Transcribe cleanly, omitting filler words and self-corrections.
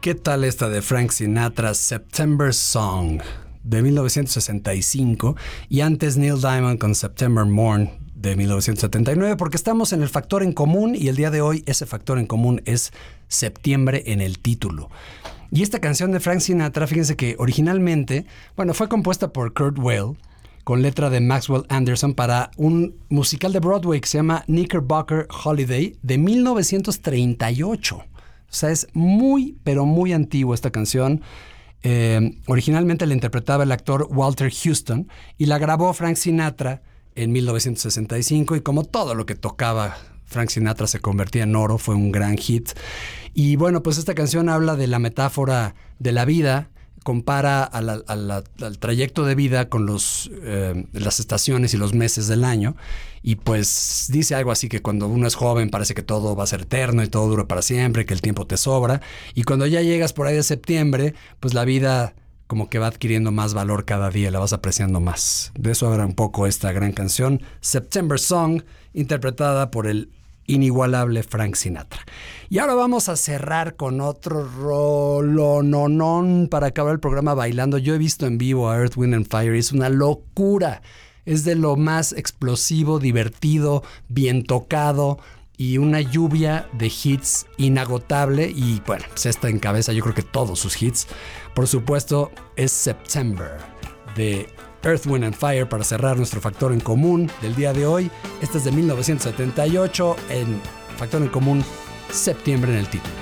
¿Qué tal esta de Frank Sinatra, September Song, de 1965? Y antes Neil Diamond con September Morn, de 1979, porque estamos en el factor en común y el día de hoy ese factor en común es septiembre en el título. Y esta canción de Frank Sinatra, fíjense que originalmente, fue compuesta por Kurt Weill, con letra de Maxwell Anderson para un musical de Broadway que se llama Knickerbocker Holiday de 1938. O sea, es muy, pero muy antigua esta canción. Originalmente la interpretaba el actor Walter Houston y la grabó Frank Sinatra en 1965, y como todo lo que tocaba Frank Sinatra se convertía en oro, fue un gran hit. Y bueno, pues esta canción habla de la metáfora de la vida, compara al trayecto de vida con las estaciones y los meses del año, y pues dice algo así que cuando uno es joven parece que todo va a ser eterno y todo dura para siempre, que el tiempo te sobra, y cuando ya llegas por ahí de septiembre, pues la vida como que va adquiriendo más valor cada día, la vas apreciando más. De eso habla un poco esta gran canción, September Song, interpretada por el inigualable Frank Sinatra. Y ahora vamos a cerrar con otro rolononón para acabar el programa bailando. Yo he visto en vivo a Earth, Wind and Fire, es una locura. Es de lo más explosivo, divertido, bien tocado y una lluvia de hits inagotable. Y bueno, pues esta encabeza yo creo que todos sus hits. Por supuesto, es September de Earth, Wind and Fire para cerrar nuestro factor en común del día de hoy. Esta es de 1978 en factor en común, septiembre en el título.